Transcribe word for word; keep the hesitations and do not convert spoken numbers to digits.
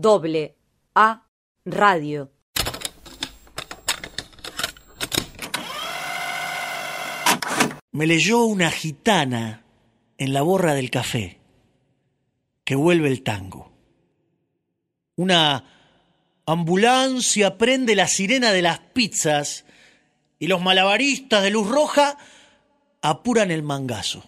Doble A Radio. Me leyó una gitana en la borra del café, que vuelve el tango. Una ambulancia prende la sirena de las pizzas y los malabaristas de luz roja apuran el mangazo.